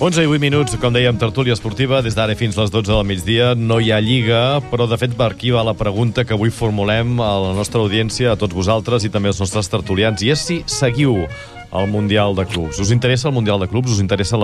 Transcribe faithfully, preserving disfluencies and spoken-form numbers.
onze i vuit minuts, com dèiem, tertúlia esportiva, des d'ara fins les dotze del migdia. No hi ha Lliga, però de fet per aquí va la pregunta que avui formulem a la nostra audiència, a tots vosaltres i també als nostres tertulians, i és si seguiu el Mundial de Clubs. Us interessa el Mundial de Clubs? Us interessa la